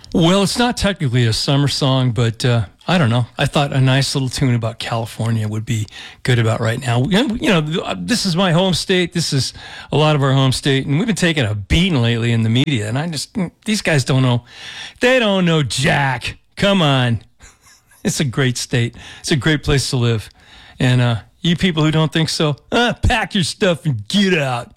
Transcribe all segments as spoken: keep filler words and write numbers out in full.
Well, it's not technically a summer song, but uh, I don't know. I thought a nice little tune about California would be good about right now. You know, this is my home state. This is a lot of our home state, and we've been taking a beating lately in the media. And I just, these guys don't know. They don't know jack. Come on. It's a great state. It's a great place to live. And uh, you people who don't think so, uh, pack your stuff and get out.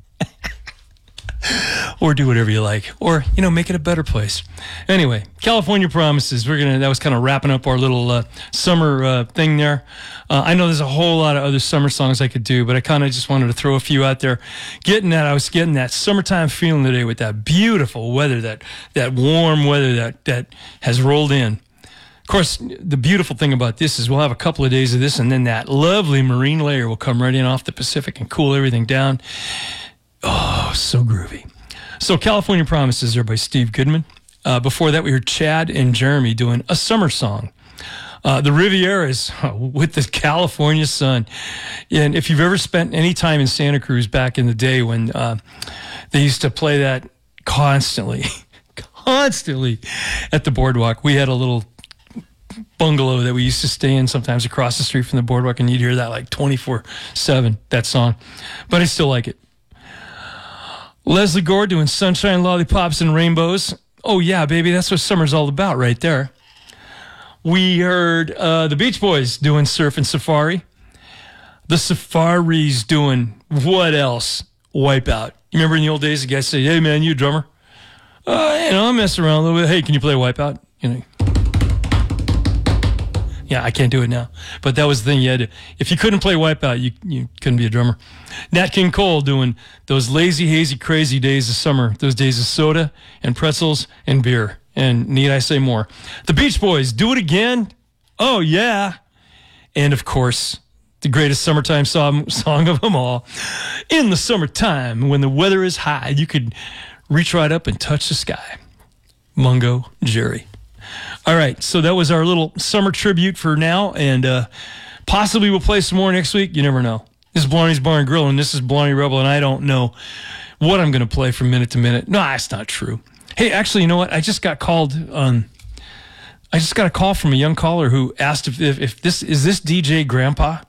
Or do whatever you like. Or, you know, make it a better place. Anyway, California Promises. We're going to, that was kind of wrapping up our little uh, summer uh, thing there. Uh, I know there's a whole lot of other summer songs I could do, but I kind of just wanted to throw a few out there. Getting that, I was getting that summertime feeling today with that beautiful weather, that, that warm weather that, that has rolled in. Of course, the beautiful thing about this is we'll have a couple of days of this, and then that lovely marine layer will come right in off the Pacific and cool everything down. Oh, so groovy. So California Promises are by Steve Goodman. Uh, before that, we heard Chad and Jeremy doing A Summer Song. Uh, the Rivieras oh, with the California sun. And if you've ever spent any time in Santa Cruz back in the day when uh, they used to play that constantly, constantly at the boardwalk, we had a little bungalow that we used to stay in sometimes across the street from the boardwalk, and you'd hear that like twenty-four seven, that song. But I still like it. Leslie Gore doing Sunshine, Lollipops, and Rainbows. Oh, yeah, baby, that's what summer's all about right there. We heard uh, the Beach Boys doing Surf and Safari. The Safaris doing what else? Wipeout. You remember in the old days, the guy said, hey, man, you a drummer? Uh, you know, I'm messing around a little bit. Hey, can you play Wipeout? You know. Yeah, I can't do it now. But that was the thing you had to, if you couldn't play Wipeout, you you couldn't be a drummer. Nat King Cole doing those lazy, hazy, crazy days of summer, those days of soda and pretzels and beer. And need I say more? The Beach Boys, Do It Again. Oh, yeah. And, of course, the greatest summertime song, song of them all. In the summertime, when the weather is high, you could reach right up and touch the sky. Mungo Jerry. All right, so that was our little summer tribute for now, and uh, possibly we'll play some more next week. You never know. This is Blondie's Bar and Grill, and this is Blondie Rebel, and I don't know what I'm going to play from minute to minute. No, that's not true. Hey, actually, you know what? I just got called. Um, I just got a call from a young caller who asked if, if, if this is this D J Grandpa.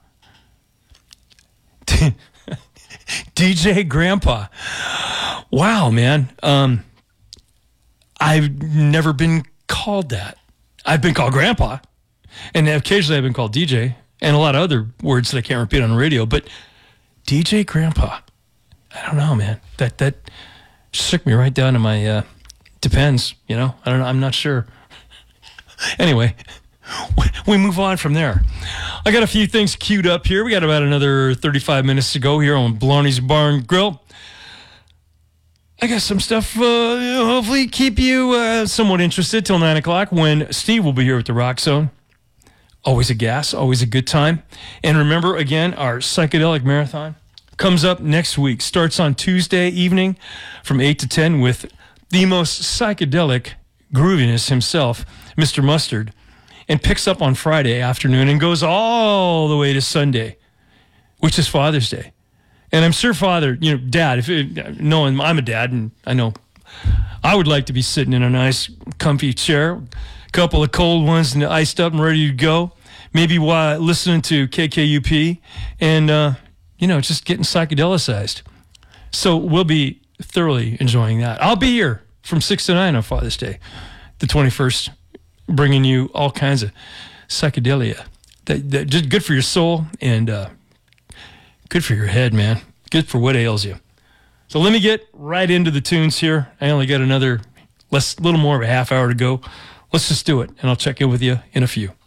D J Grandpa. Wow, man. Um, I've never been called that. I've been called Grandpa, and occasionally I've been called D J, and a lot of other words that I can't repeat on the radio, but D J Grandpa, I don't know, man. That that shook me right down to my, uh, depends, you know? I don't know, I'm not sure. Anyway, we move on from there. I got a few things queued up here. We got about another thirty-five minutes to go here on Blondie's Bar and Grill. I got some stuff, uh, hopefully keep you uh, somewhat interested till nine o'clock when Steve will be here at the Rock Zone. Always a gas, always a good time. And remember, again, our Psychedelic Marathon comes up next week. Starts on Tuesday evening from eight to ten with the most psychedelic grooviness himself, Mister Mustard, and picks up on Friday afternoon and goes all the way to Sunday, which is Father's Day. And I'm sure Father, you know, Dad, if it, knowing I'm a dad, and I know I would like to be sitting in a nice, comfy chair, a couple of cold ones and iced up and ready to go, maybe while listening to K K U P and, uh, you know, just getting psychedelicized. So we'll be thoroughly enjoying that. I'll be here from six to nine on Father's Day, the twenty-first, bringing you all kinds of psychedelia. That, that just good for your soul and, uh, good for your head, man. Good for what ails you. So let me get right into the tunes here. I only got another less, little more of a half hour to go. Let's just do it, and I'll check in with you in a few.